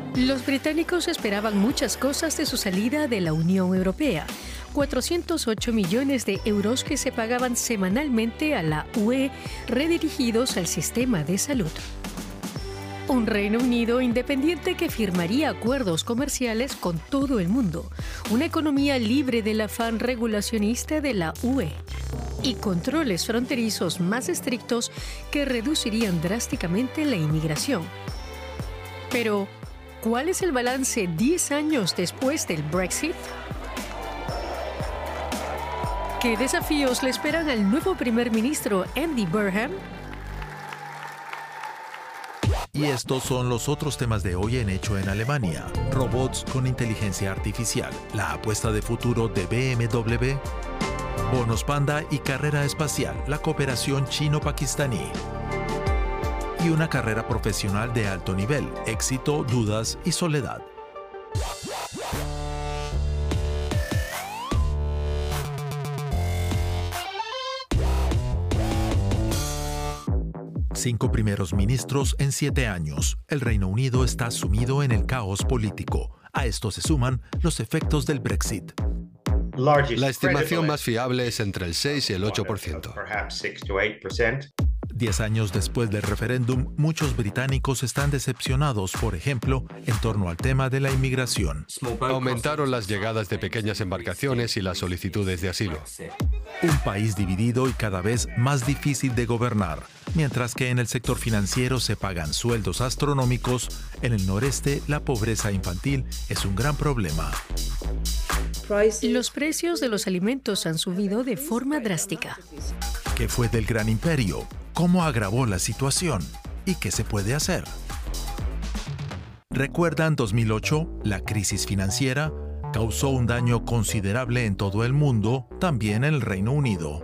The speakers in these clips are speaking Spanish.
Los británicos esperaban muchas cosas de su salida de la Unión Europea. 408 millones de euros que se pagaban semanalmente a la UE redirigidos al sistema de salud. Un Reino Unido independiente que firmaría acuerdos comerciales con todo el mundo. Una economía libre del afán regulacionista de la UE. Y controles fronterizos más estrictos que reducirían drásticamente la inmigración. Pero, ¿cuál es el balance 10 años después del Brexit? ¿Qué desafíos le esperan al nuevo primer ministro Andy Burnham? Y estos son los otros temas de hoy en Hecho en Alemania. Robots con inteligencia artificial, la apuesta de futuro de BMW, bonos panda y carrera espacial, la cooperación chino-pakistaní. Y una carrera profesional de alto nivel, éxito, dudas y soledad. Cinco primeros ministros en 7 años. El Reino Unido está sumido en el caos político. A esto se suman los efectos del Brexit. La estimación más fiable es entre el 6 y el 8%. 10 años después del referéndum, muchos británicos están decepcionados, por ejemplo, en torno al tema de la inmigración. Aumentaron las llegadas de pequeñas embarcaciones y las solicitudes de asilo. Un país dividido y cada vez más difícil de gobernar. Mientras que en el sector financiero se pagan sueldos astronómicos, en el noreste la pobreza infantil es un gran problema. Los precios de los alimentos han subido de forma drástica. ¿Qué fue del gran imperio? ¿Cómo agravó la situación? ¿Y qué se puede hacer? ¿Recuerdan 2008? La crisis financiera causó un daño considerable en todo el mundo, también en el Reino Unido.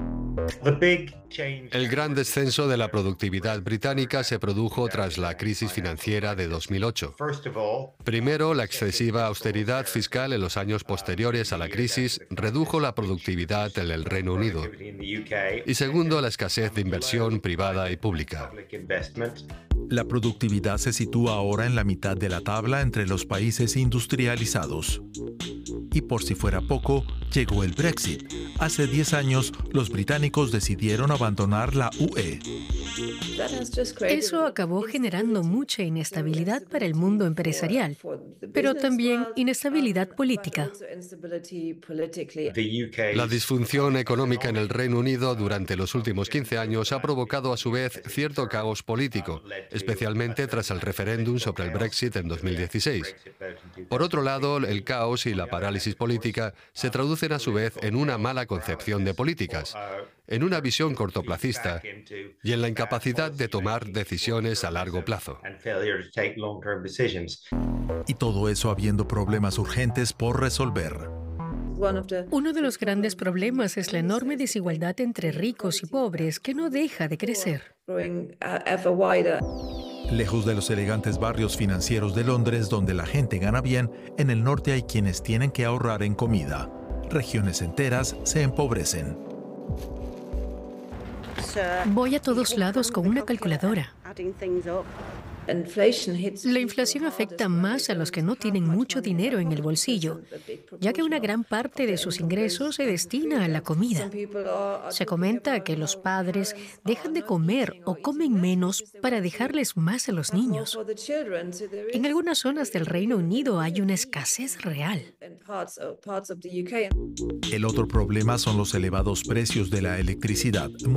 El gran descenso de la productividad británica se produjo tras la crisis financiera de 2008. Primero, la excesiva austeridad fiscal en los años posteriores a la crisis redujo la productividad en el Reino Unido. Y segundo, la escasez de inversión privada y pública. La productividad se sitúa ahora en la mitad de la tabla entre los países industrializados. Y por si fuera poco, llegó el Brexit. Hace 10 años, los británicos decidieron abandonar la UE. Eso acabó generando mucha inestabilidad para el mundo empresarial, pero también inestabilidad política. La disfunción económica en el Reino Unido durante los últimos 15 años ha provocado a su vez cierto caos político, especialmente tras el referéndum sobre el Brexit en 2016. Por otro lado, el caos y la parálisis política se traducen a su vez en una mala concepción de políticas, en una visión cortoplacista y en la incapacidad de tomar decisiones a largo plazo. Y todo eso habiendo problemas urgentes por resolver. Uno de los grandes problemas es la enorme desigualdad entre ricos y pobres que no deja de crecer. Lejos de los elegantes barrios financieros de Londres, donde la gente gana bien, en el norte hay quienes tienen que ahorrar en comida. Regiones enteras se empobrecen. Voy a todos lados con una calculadora. La inflación afecta más a los que no tienen mucho dinero en el bolsillo, ya que una gran parte de sus ingresos se destina a la comida. Se comenta que los padres dejan de comer o comen menos para dejarles más a los niños. En algunas zonas del Reino Unido hay una escasez real. El otro problema son los elevados precios de la electricidad.